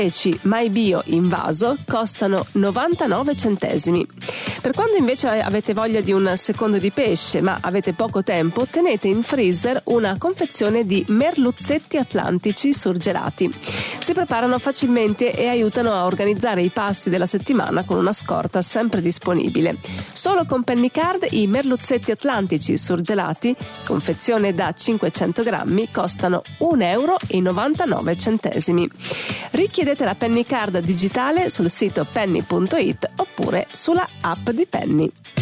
Mai Bio in vaso costano 99 centesimi. Per quando invece avete voglia di un secondo di pesce ma avete poco tempo, tenete in freezer una confezione di merluzzetti atlantici surgelati. Si preparano facilmente e aiutano a organizzare i pasti della settimana con una scorta sempre disponibile. Solo con Pennycard i merluzzetti atlantici surgelati, confezione da 500 grammi, costano 1,99 euro. Richiedete la Pennycard digitale sul sito penny.it oppure sulla app di Penny.